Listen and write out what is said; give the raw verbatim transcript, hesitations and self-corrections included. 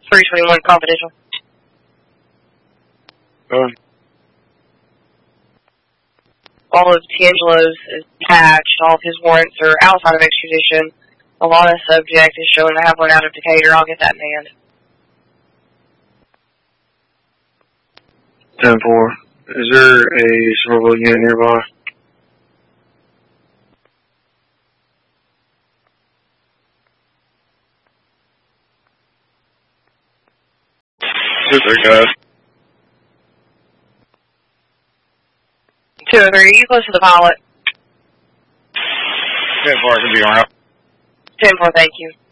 three twenty-one confidential. Go ahead. All of D'Angelo's is attached. All of his warrants are outside of extradition. A lot of subject is showing I have one out of Decatur. I'll get that manned. ten four. Is there a Somerville unit nearby? Two three guys. Two oh three, are you close to the pilot? ten four, I can be around. ten four, thank you.